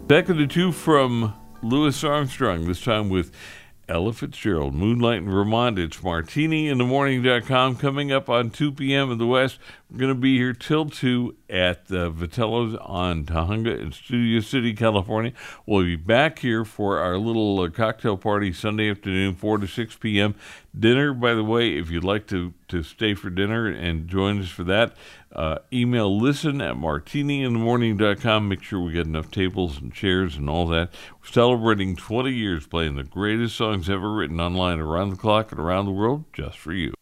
Back in the two from Louis Armstrong, this time with Ella Fitzgerald, Moonlight in Vermont. It's martiniinthemorning.com. Coming up on 2 p.m. in the West. We're going to be here till 2 at Vitello's on Tahunga in Studio City, California. We'll be back here for our little cocktail party Sunday afternoon, 4 to 6 p.m. Dinner, by the way, if you'd like to stay for dinner and join us for that, email listen@martiniinthemorning.com. Make sure we get enough tables and chairs and all that. We're celebrating 20 years playing the greatest songs ever written online around the clock and around the world just for you.